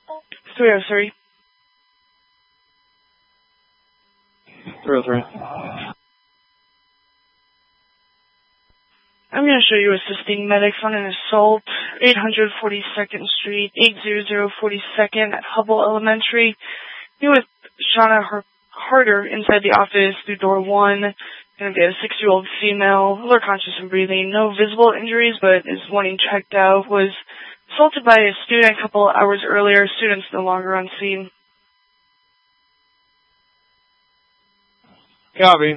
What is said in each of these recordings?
303. 303. I'm going to show you assisting medics on an assault, 842nd Street, 80042nd at Hubble Elementary. Here with Shauna Harder inside the office through door 1. Going to be a 6-year-old female, lower conscious and breathing, no visible injuries, but is wanting checked out. Was assaulted by a student a couple hours earlier. Student's no longer on scene. Copy.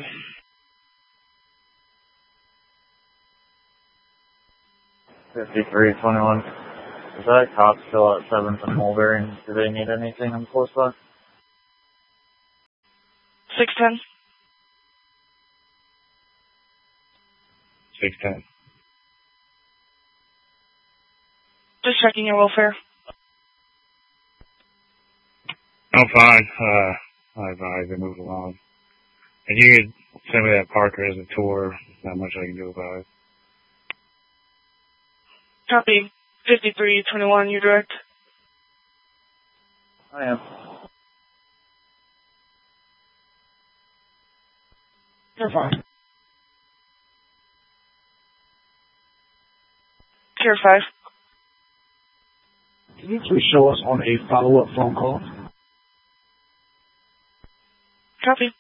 5321. Is that cop still at 7th and Mulberry? Do they need anything on 4 spot? 610. 610. Just checking your welfare. I'm fine. I advise I move along. If you could send me that Parker as a tour, not much I can do about it. Copy. 5321, you direct. I am. You're fine. Tier 5. Can you please show us on a follow-up phone call? Copy.